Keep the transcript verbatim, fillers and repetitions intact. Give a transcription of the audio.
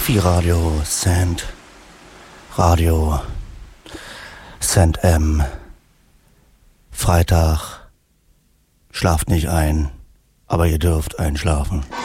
Sophie Radio, Sand, Radio, Sand M, Freitag, schlaft nicht ein, aber ihr dürft einschlafen.